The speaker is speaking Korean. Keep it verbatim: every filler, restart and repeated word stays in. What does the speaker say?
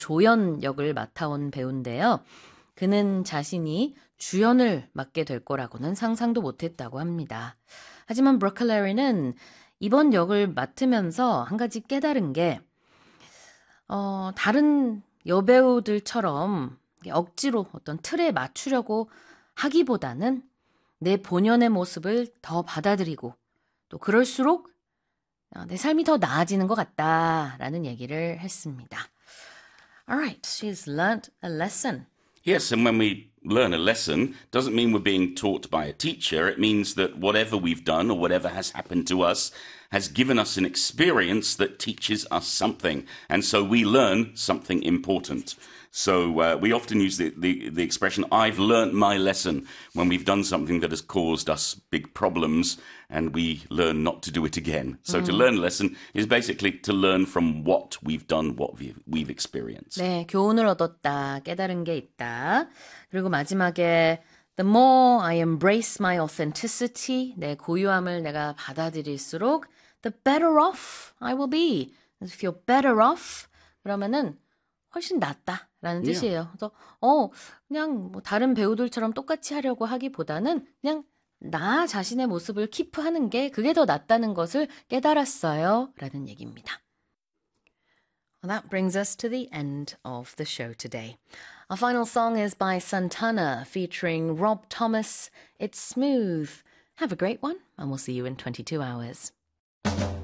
조연 역을 맡아온 배우인데요. 그는 자신이 주연을 맡게 될 거라고는 상상도 못했다고 합니다. 하지만 브로콜레리는 이번 역을 맡으면서 한 가지 깨달은 게 어, 다른 여배우들처럼 억지로 어떤 틀에 맞추려고 하기보다는 내 본연의 모습을 더 받아들이고 또 그럴수록 내 삶이 더 나아지는 것 같다라는 얘기를 했습니다. Alright, she's learnt a lesson. Yes, and when we learn a lesson, doesn't mean we're being taught by a teacher. It means that whatever we've done or whatever has happened to us has given us an experience that teaches us something. And so we learn something important. So uh, we often use the, the, the expression, I've learnt my lesson, when we've done something that has caused us big problems and we learn not to do it again. So mm. to learn a lesson is basically to learn from what we've done, what we've, we've experienced. 네, 교훈을 얻었다, 깨달은 게 있다. 그리고 마지막에 The more I embrace my authenticity, 내 고유함을 내가 받아들일수록 the better off I will be. If you're better off, 그러면은 훨씬 낫다라는 Yeah. 뜻이에요. 그래서 어 그냥 뭐 다른 배우들처럼 똑같이 하려고 하기보다는 그냥 나 자신의 모습을 키프하는 게 그게 더 낫다는 것을 깨달았어요. 라는 얘기입니다. Well, that brings us to the end of the show today. Our final song is by Santana featuring Rob Thomas. It's Smooth. Have a great one and we'll see you in twenty-two hours.